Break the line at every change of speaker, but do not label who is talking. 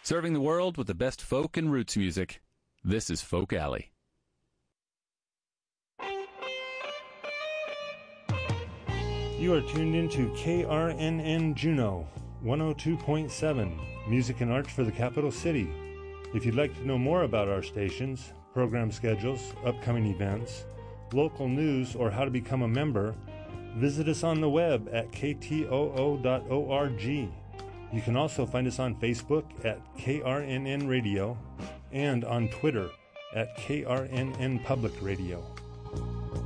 Serving the world with the best folk and roots music. This is Folk Alley.
You are tuned into KRNN Juneau 102.7, music and arts for the capital city. If you'd like to know more about our stations, program schedules, upcoming events, local news, or how to become a member, visit us on the web at ktoo.org. You can also find us on Facebook at KRNN Radio and on Twitter at KRNN Public Radio.